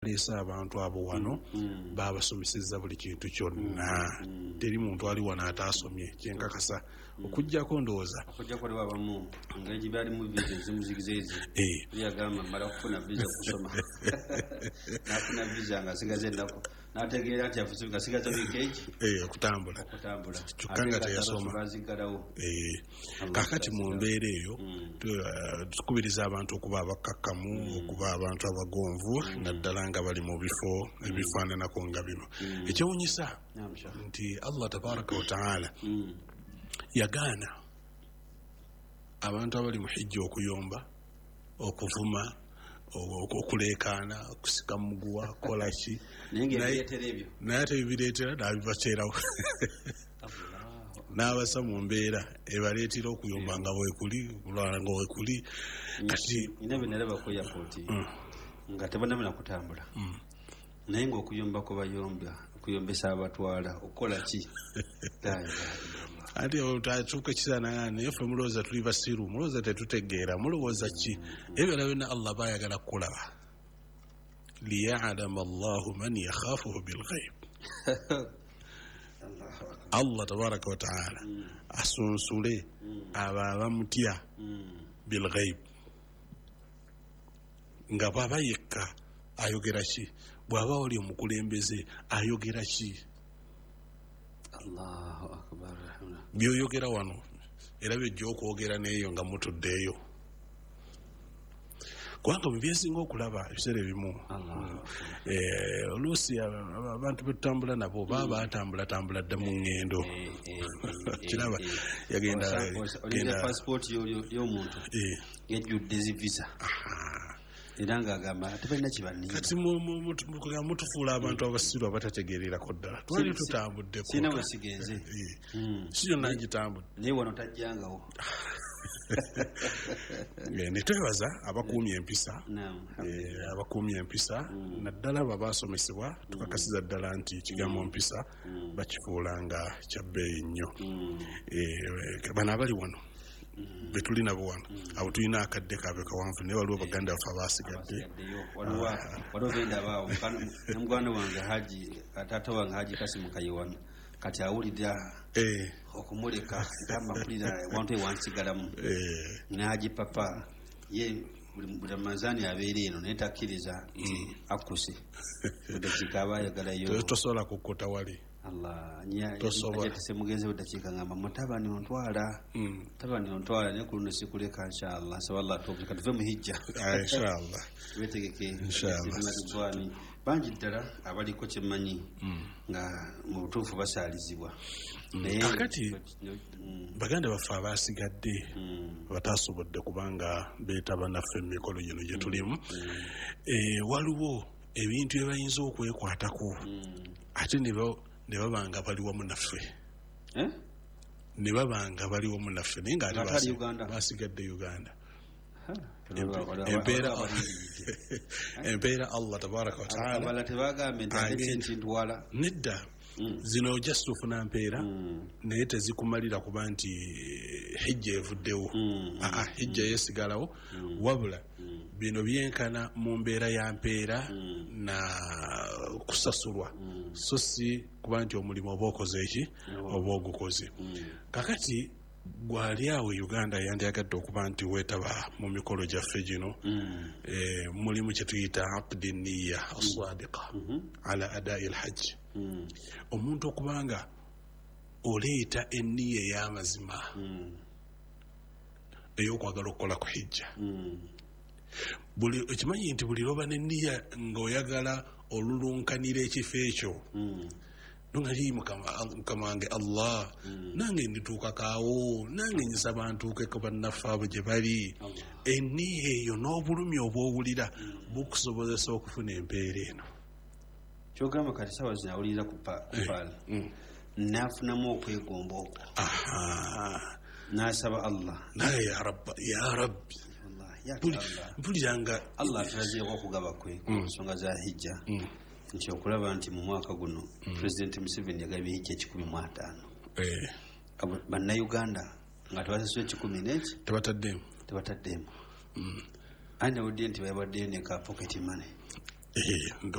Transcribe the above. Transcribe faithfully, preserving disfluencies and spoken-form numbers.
leesa abantu abo wano mm. baabasomesezza buli kintu kyonna mm. teri muntu ali wano ataasomye kyenkakasa mm. okujjako ndowooza okujjako liwa abamu engeri byali mu visa ezimuzigiza ezi eh. yagamba mala kufuna visa kusoma nafuna visa nga sigaze ennaku nategeera nti afusiga sigaze wikeeki eh, okutambula okutambula kyokka nga teyasoma bazigalawo eh. kakati mu mbeera eyo tukubiriza abantu okuba abakakkamu mm. okuba abantu abagonvu mm. naddala nga bali mu bifo mm. ebifaananako nga bino mm. ekyewunyisa nti Allah tabaraka wa taala mm. yagaana abantu abali mu hijja okuyomba okuvuma okuleekaana okusika muguwa kolaki naye ate bibireetera nabibateerawo n'abasa mu mbeera ebaleetera okuyomba nga weekuli kulwala nga weekuli kati inabinalabako yapooti nga tebanamena kutambula naye ngaokuyomba kubayomba okuyombesa abatwala okukola ki ati otatuuka ekisaana naye ffe mulowooza tuli basiru mulowooza tetutegeera mulowooza ki ebyo byonna Allah baayagala kukulaba liya'lama Allahu man yakhaafuhu bilghayb Allah tabaraka wa taala asunsule abo abamutya bilghayb nga bw'aba yekka ayogera ki bw'aba oli omukulembeze ayogera ki Allahu akbar byoyogera wano era byojja okwogera neeyo nga mutuddeeyo kubanga byesinga okulaba ebiseera ebimu oluusi abantu betutambula nabo baba batambulatambula dda mu ŋŋendo kiraba yagenda passport y'omuntu yajjudde zi visa era ng'agamba tebalina kibanira kati mutufuula abantu abasiru abatategeererako ddala twali tutambuddeko sina we sigenze si yonna ngitambudde naye wano tajjangawo ne twebaza abakuumye empisa abakuumye empisa naddala babasomesebwa tukakasiza ddala nti ekigambo mpisa bakifuula nga kyabbeeyi nnyo bano abali wano betuli nabo wano abo tulina akadde kaabe kawanvu naye waliwo baganda baffe abasigadde waliwo bendabaawo namuganda wange haji taata wange haji kasimu kayiwana kati awulira okumuleka gamba mpulira wantu ewansigalamu naji papa ye buli amazani abeera eno naye takkiriza nti akuse budakiika aba ayagalayo tosobola kukkuta wali Allah nya tesemugenze budakiika ngamba mutabani ontwala mutabani ontwala ne kuno sikuleka inshallah sawalla tobika tuve mu hijja inshallah wetegeke inshallah banji ddala abaliko kyemmanyi nga mu butuufu basaalizibwa kakati baganda baffe abasigadde batasobodde kubanga beetaba naffe mu mikolo gino gye tulimu waliwo ebintu ebayinza okwekwatako ate ne babanga bali wamu naffe ne babanga bali wamu naffe naye ngaate basigadde Uganda empeera empeera Allah tabaraka wa taala abala tebagambe nti ntwala nedda zino just ofuna mpeera naye tezikumalira kuba nti hijja evuddewo aa hijja yesigalawo wabula bino byenkana mu mbeera ya mpeera na kusasulwa so si kuba nti omulimu oba okoze eki oba ogukoze kakati gwali awo Uganda yandiyagadde okuba nti weetaba mu mikolo gyaffe gino mulimu kye tuyita aqdi niya asadiqa ala adai alhajj omuntu okubanga oleeta enniya ey'amazima ey'okwagala okukola ku hijja buli ekimanyi nti buli loba n'enniya ng'oyagala olulunkanira ekifo ekyo nongali mukama wange Allah nange ndituukakaawo nange nyisaba ntuukeko bannaffe abo gye bali enniya eyo n'obulumi obwowulira bukusobozesa okufuna empeera eno kyogamba kati sawa zinawulira ku paala nafunamu okwegomba okwo nasaba Allah naye ya rabbi ya rabbi mpuliranga Allah atulazeeko okugaba kwe ku nsonga za hijja nti okulaba nti mu mwaka guno President Museveni yagabye hijja ekikumi mu ataano bannayuganda nga tebasasula ekikumi n'eki tebataddeemu tebataddeemu ani nawudde nti bayabaddeyo ne ka pocket money eh